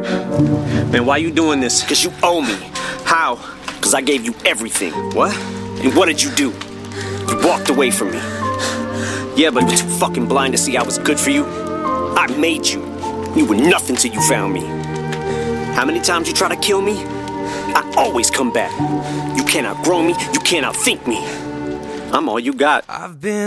Man, why you doing this? Cause you owe me. How? Cause I gave you everything. What? And what did you do? You walked away from me. Yeah, but You were too fucking blind to see I was good for you. I made you. You were nothing till you found me. How many times you try to kill me? I always come back. You can't outgrow me. You can't outthink me. I'm all you got. I've been